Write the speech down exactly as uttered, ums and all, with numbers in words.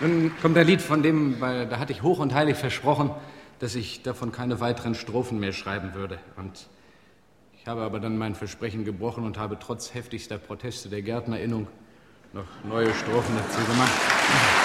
Nun kommt ein Lied, von dem, weil, da hatte ich hoch und heilig versprochen, dass ich davon keine weiteren Strophen mehr schreiben würde. Und ich habe aber dann mein Versprechen gebrochen und habe trotz heftigster Proteste der Gärtnerinnung noch neue Strophen dazu gemacht.